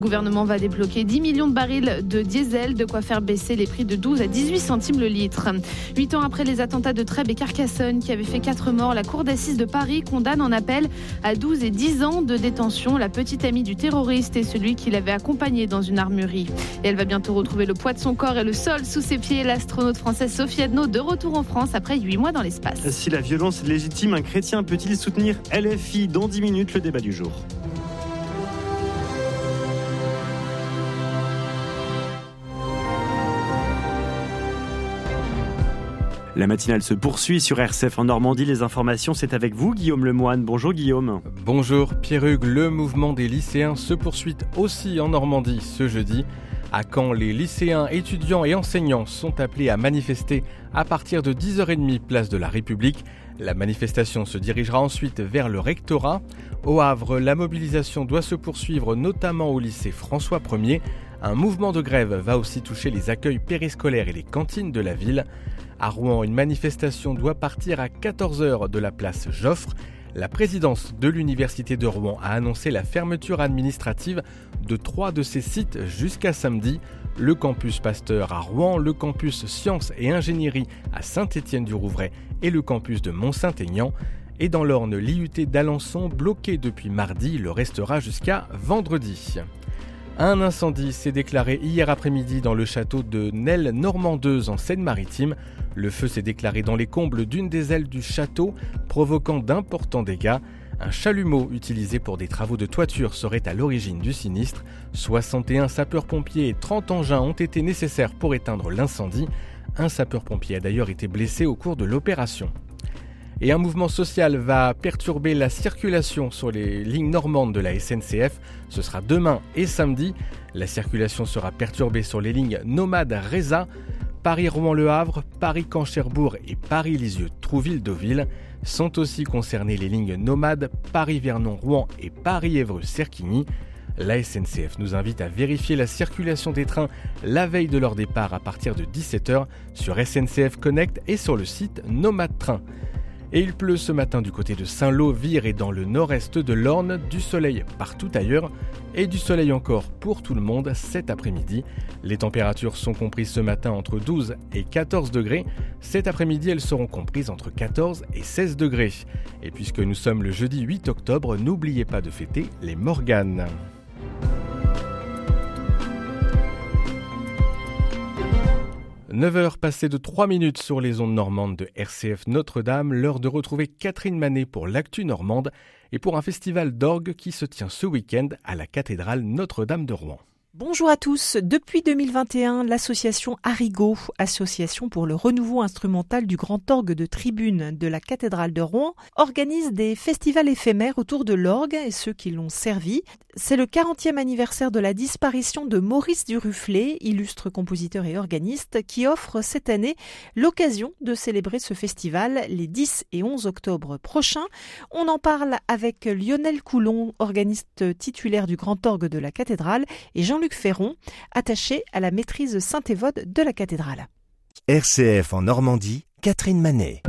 Le gouvernement va débloquer 10 millions de barils de diesel, de quoi faire baisser les prix de 12 à 18 centimes le litre. 8 ans après les attentats de Trèbes et Carcassonne qui avaient fait 4 morts, la Cour d'assises de Paris condamne en appel à 12 et 10 ans de détention la petite amie du terroriste et celui qui l'avait accompagné dans une armurerie. Et elle va bientôt retrouver le poids de son corps et le sol sous ses pieds. L'astronaute française Sophie Adno de retour en France après 8 mois dans l'espace. Si la violence est légitime, un chrétien peut-il soutenir LFI? Dans 10 minutes, le débat du jour. La matinale se poursuit sur RCF en Normandie. Les informations, c'est avec vous, Guillaume Lemoine. Bonjour Guillaume. Bonjour Pierre-Hugues. Le mouvement des lycéens se poursuit aussi en Normandie ce jeudi. À Caen, les lycéens, étudiants et enseignants sont appelés à manifester à partir de 10h30 place de la République. La manifestation se dirigera ensuite vers le rectorat. Au Havre, la mobilisation doit se poursuivre notamment au lycée François 1er. Un mouvement de grève va aussi toucher les accueils périscolaires et les cantines de la ville. À Rouen, une manifestation doit partir à 14h de la place Joffre. La présidence de l'Université de Rouen a annoncé la fermeture administrative de 3 de ses sites jusqu'à samedi. Le campus Pasteur à Rouen, le campus Sciences et Ingénierie à Saint-Étienne-du-Rouvray et le campus de Mont-Saint-Aignan. Et dans l'Orne, l'IUT d'Alençon, bloqué depuis mardi, le restera jusqu'à vendredi. Un incendie s'est déclaré hier après-midi dans le château de Nesle-Normandeuse en Seine-Maritime. Le feu s'est déclaré dans les combles d'une des ailes du château, provoquant d'importants dégâts. Un chalumeau utilisé pour des travaux de toiture serait à l'origine du sinistre. 61 sapeurs-pompiers et 30 engins ont été nécessaires pour éteindre l'incendie. Un sapeur-pompier a d'ailleurs été blessé au cours de l'opération. Et un mouvement social va perturber la circulation sur les lignes normandes de la SNCF. Ce sera demain et samedi. La circulation sera perturbée sur les lignes Nomade-Reza, Paris-Rouen-Le Havre, Paris-Caen-Cherbourg et Paris-Lisieux-Trouville-Deauville. Sont aussi concernées les lignes Nomade, Paris-Vernon-Rouen et Paris-Évreux-Cerquigny. La SNCF nous invite à vérifier la circulation des trains la veille de leur départ à partir de 17h sur SNCF Connect et sur le site Nomade Train. Et il pleut ce matin du côté de Saint-Lô, Vire et dans le nord-est de l'Orne, du soleil partout ailleurs et du soleil encore pour tout le monde cet après-midi. Les températures sont comprises ce matin entre 12 et 14 degrés. Cet après-midi, elles seront comprises entre 14 et 16 degrés. Et puisque nous sommes le jeudi 8 octobre, n'oubliez pas de fêter les Morganes. 9h passées de 3 minutes sur les ondes normandes de RCF Notre-Dame, l'heure de retrouver Catherine Manet pour l'actu normande et pour un festival d'orgue qui se tient ce week-end à la cathédrale Notre-Dame de Rouen. Bonjour à tous. Depuis 2021, l'association Arrigo, association pour le renouveau instrumental du grand orgue de tribune de la cathédrale de Rouen, organise des festivals éphémères autour de l'orgue et ceux qui l'ont servi. C'est le 40e anniversaire de la disparition de Maurice Duruflé, illustre compositeur et organiste, qui offre cette année l'occasion de célébrer ce festival les 10 et 11 octobre prochains. On en parle avec Lionel Coulon, organiste titulaire du grand orgue de la cathédrale, et Jean-Luc Ferron, attaché à la maîtrise Saint-Évode de la cathédrale. RCF en Normandie, Catherine Manet.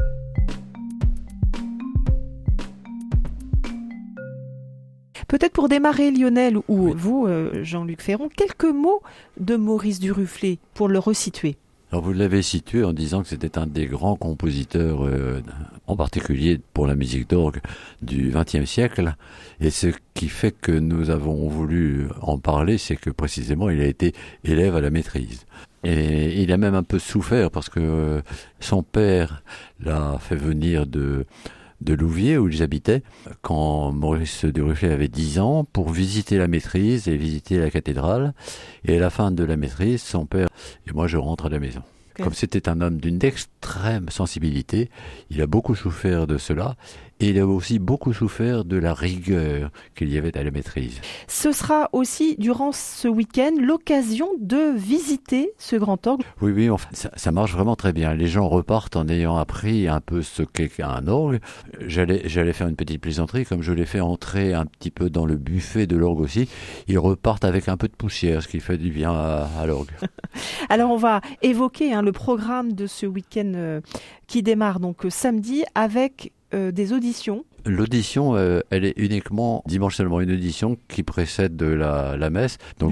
Peut-être pour démarrer, Lionel, ou vous, Jean-Luc Ferron, quelques mots de Maurice Duruflé pour le resituer. Alors vous l'avez situé en disant que c'était un des grands compositeurs, en particulier pour la musique d'orgue du XXe siècle. Et ce qui fait que nous avons voulu en parler, c'est que précisément il a été élève à la maîtrise. Et il a même un peu souffert parce que son père l'a fait venir de Louviers, où ils habitaient, quand Maurice Duruflé avait 10 ans, pour visiter la maîtrise et visiter la cathédrale. Et à la fin de la maîtrise, son père et moi, je rentre à la maison. Okay. Comme c'était un homme d'une extrême sensibilité, il a beaucoup souffert de cela. Et il a aussi beaucoup souffert de la rigueur qu'il y avait à la maîtrise. Ce sera aussi, durant ce week-end, l'occasion de visiter ce grand orgue. Oui, enfin, ça marche vraiment très bien. Les gens repartent en ayant appris un peu ce qu'est un orgue. J'allais faire une petite plaisanterie, comme je l'ai fait entrer un petit peu dans le buffet de l'orgue aussi. Ils repartent avec un peu de poussière, ce qui fait du bien à l'orgue. Alors, on va évoquer le programme de ce week-end qui démarre donc samedi avec des auditions. L'audition, elle est uniquement dimanche seulement, une audition qui précède la messe. Donc